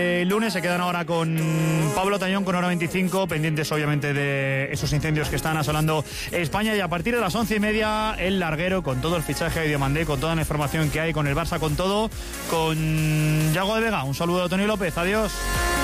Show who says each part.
Speaker 1: Lunes se quedan ahora con Pablo Tañón con hora 25, pendientes obviamente de esos incendios que están asolando España, y a partir de las 11:30 el larguero con todo el fichaje de Diomandé, con toda la información que hay, con el Barça, con todo, con Yago de Vega. Un saludo a Tony López, adiós.